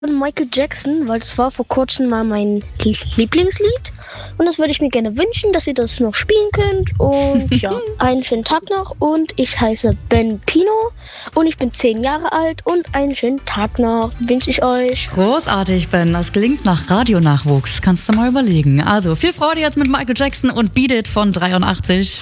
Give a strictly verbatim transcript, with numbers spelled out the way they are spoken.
von Michael Jackson, weil das war vor kurzem mal mein Lieblingslied. Und das würde ich mir gerne wünschen, dass ihr das noch spielen könnt. Und ja, einen schönen Tag noch. Und ich heiße Ben Pino und ich bin zehn Jahre alt. Und einen schönen Tag noch wünsche ich euch. Großartig, Ben. Das klingt nach Radionachwuchs. Kannst du mal überlegen. Also viel Freude jetzt mit Michael Jackson und Beat It von dreiundachtzig.